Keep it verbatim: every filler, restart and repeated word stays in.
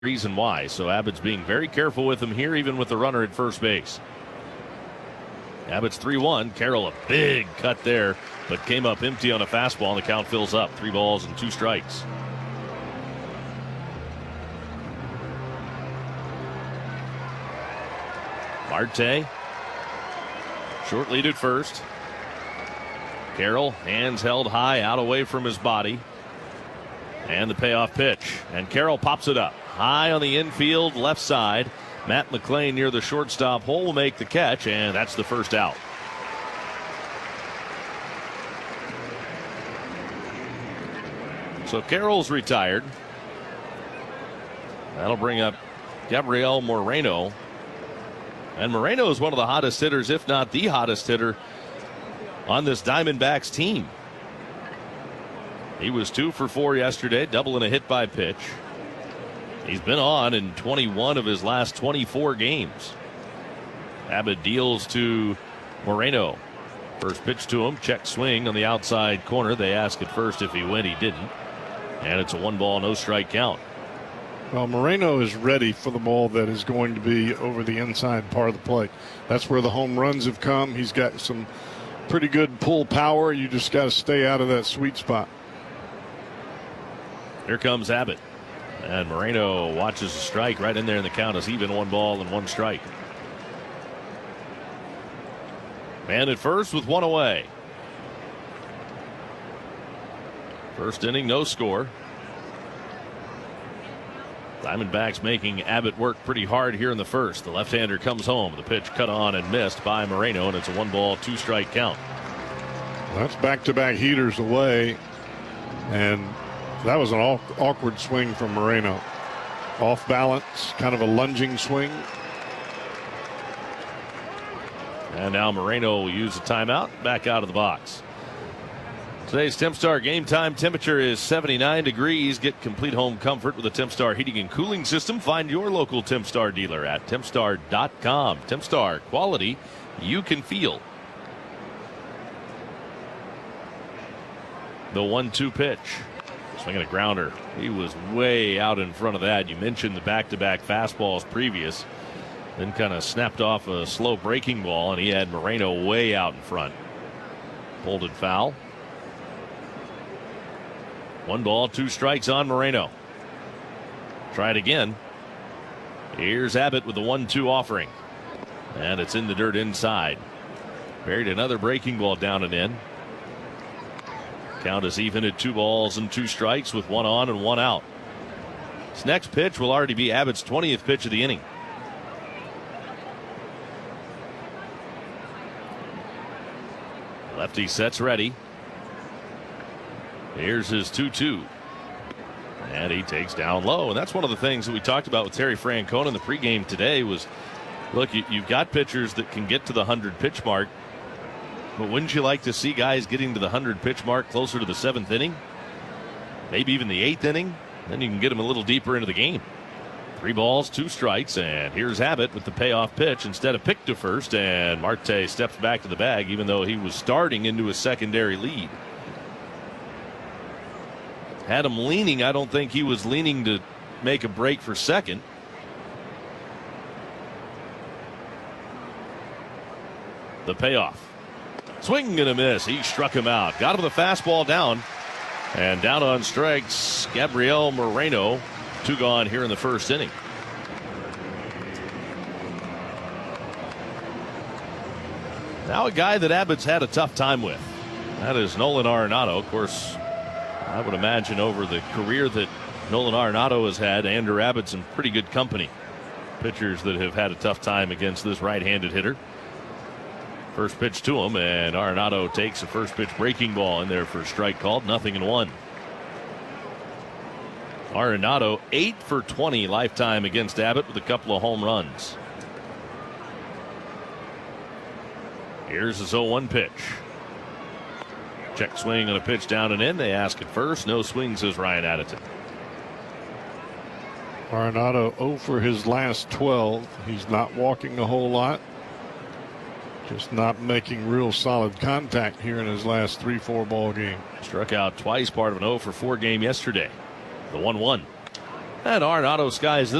reason why. So Abbott's being very careful with him here, even with the runner at first base. Abbott's three one. Carroll, a big cut there, but came up empty on a fastball, and the count fills up. Three balls and two strikes. Marte, short lead at first. Carroll, hands held high, out away from his body. And the payoff pitch. And Carroll pops it up. High on the infield, left side. Matt McLean near the shortstop hole will make the catch, and that's the first out. So Carroll's retired. That'll bring up Gabriel Moreno. And Moreno is one of the hottest hitters, if not the hottest hitter, on this Diamondbacks team. He was two for four yesterday, double and a hit by pitch. He's been on in twenty-one of his last twenty-four games. Abbott deals to Moreno. First pitch to him, check swing on the outside corner. They ask at first if he went, he didn't. And it's a one ball, no strike count. Well, Moreno is ready for the ball that is going to be over the inside part of the plate. That's where the home runs have come. He's got some pretty good pull power. You just got to stay out of that sweet spot. Here comes Abbott. And Moreno watches a strike right in there, in the count is even, one ball and one strike. Man at first with one away. First inning, no score. Diamondbacks making Abbott work pretty hard here in the first. The left-hander comes home. The pitch cut on and missed by Moreno, and it's a one-ball, two-strike count. That's back-to-back heaters away, and that was an awkward swing from Moreno. Off balance, kind of a lunging swing. And now Moreno will use a timeout, back out of the box. Today's TempStar game time temperature is seventy-nine degrees. Get complete home comfort with a TempStar heating and cooling system. Find your local TempStar dealer at tempstar dot com. TempStar, quality you can feel. The one two pitch. Swinging a grounder. He was way out in front of that. You mentioned the back-to-back fastballs previous. Then kind of snapped off a slow breaking ball, and he had Moreno way out in front. Pulled it foul. One ball, two strikes on Moreno. Try it again. Here's Abbott with the one two offering. And it's in the dirt inside. Buried another breaking ball down and in. Count is even at two balls and two strikes with one on and one out. This next pitch will already be Abbott's twentieth pitch of the inning. Lefty sets ready. Here's his two two. And he takes down low. And that's one of the things that we talked about with Terry Francona in the pregame today was, look, you, you've got pitchers that can get to the one hundred pitch mark. But wouldn't you like to see guys getting to the one hundred pitch mark closer to the seventh inning? Maybe even the eighth inning? Then you can get them a little deeper into the game. Three balls, two strikes, and here's Abbott with the payoff pitch instead of pick to first. And Marte steps back to the bag, even though he was starting into a secondary lead. Had him leaning. I don't think he was leaning to make a break for second. The payoff. Swing and a miss. He struck him out. Got him the fastball down. And down on strikes, Gabriel Moreno. Two gone here in the first inning. Now a guy that Abbott's had a tough time with. That is Nolan Arenado. Of course, I would imagine over the career that Nolan Arenado has had, Andrew Abbott's in pretty good company. Pitchers that have had a tough time against this right-handed hitter. First pitch to him, and Arenado takes a first pitch breaking ball in there for a strike called. Nothing in one. Arenado eight for twenty lifetime against Abbott with a couple of home runs. Here's his oh one pitch. Check swing on a pitch down and in. They ask at first. No swing, says Ryan Addington. Arenado oh for his last twelve. He's not walking a whole lot. Just not making real solid contact here in his last three, four ball game. Struck out twice, part of an oh for four game yesterday. The one one. At Arenado Skies.